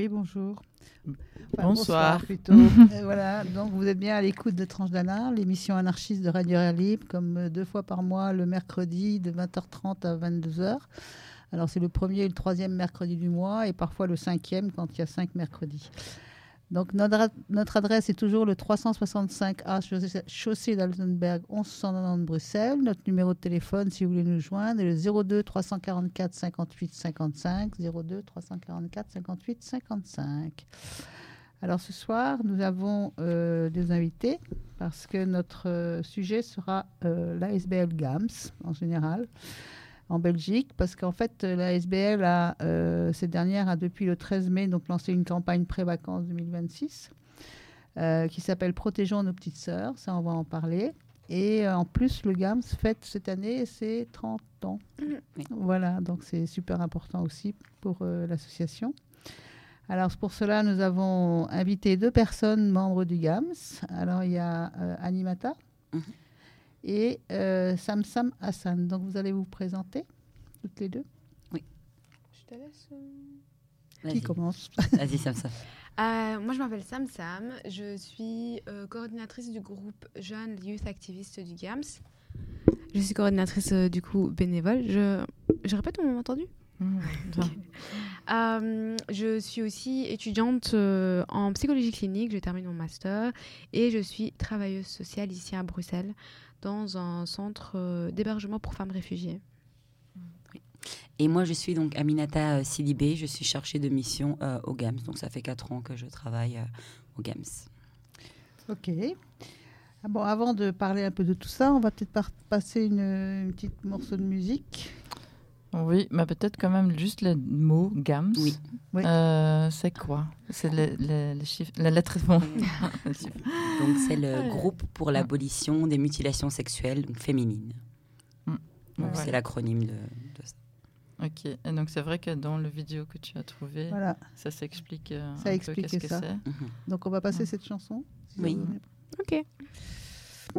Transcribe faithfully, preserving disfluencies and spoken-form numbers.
Oui, bonjour. Enfin, bonsoir. bonsoir plutôt. euh, voilà, donc vous êtes bien à l'écoute de Tranche d'Anard, l'émission anarchiste de Radio Air Libre, comme euh, deux fois par mois, le mercredi de vingt heures trente à vingt-deux heures. Alors c'est le premier et le troisième mercredi du mois, et parfois le cinquième quand il y a cinq mercredis. Donc notre, notre adresse est toujours le trois cent soixante-cinq A, chaussée d'Altenberg, onze cent quatre-vingt-dix Bruxelles. Notre numéro de téléphone, si vous voulez nous joindre, est le zéro deux trois cent quarante-quatre cinquante-huit cinquante-cinq, zéro deux trois cent quarante-quatre cinquante-huit cinquante-cinq. Alors ce soir, nous avons euh, des invités, parce que notre euh, sujet sera euh, l'A S B L GAMS, en général, en Belgique, parce qu'en fait, la S B L, a, euh, cette dernière, a depuis le treize mai donc, lancé une campagne pré-vacances deux mille vingt-six euh, qui s'appelle « Protégeons nos petites sœurs ». Ça, on va en parler. Et euh, en plus, le GAMS fête cette année ses trente ans. Mmh. Voilà, donc c'est super important aussi pour euh, l'association. Alors, pour cela, nous avons invité deux personnes membres du GAMS. Alors, il y a euh, Animata. Mmh. Et euh, Samsam Hassan. Donc, vous allez vous présenter, toutes les deux. Oui. Je te laisse. Euh... Qui commence? Vas-y, Samsam. euh, moi, je m'appelle Samsam. Je suis euh, coordinatrice du groupe Jeunes Youth Activistes du GAMS. Je suis coordinatrice, euh, du coup, bénévole. Je, je répète, on m'a entendu? Mmh, okay. euh, je suis aussi étudiante euh, en psychologie clinique. Je termine mon master. Et je suis travailleuse sociale ici à Bruxelles, dans un centre euh, d'hébergement pour femmes réfugiées. Oui. Et moi, je suis donc Aminata Sidibé, je suis chargée de mission euh, au GAMS. Donc, ça fait quatre ans que je travaille euh, au GAMS. Ok. Ah bon, avant de parler un peu de tout ça, on va peut-être par- passer une, une petite morceau de musique. Oui, mais peut-être quand même juste le mot GAMS. Oui. oui. Euh, c'est quoi? C'est le, le, le chiffre, la lettre. Bon. Donc, c'est le ouais. groupe pour l'abolition des mutilations sexuelles donc féminines. Mm. Donc, ouais. c'est l'acronyme de, de ça. Ok, et donc c'est vrai que dans le vidéo que tu as trouvé, voilà. ça s'explique euh, ça un explique peu qu'est-ce ça. que c'est. Mm-hmm. Donc, on va passer mm. cette chanson. Si oui. Ok.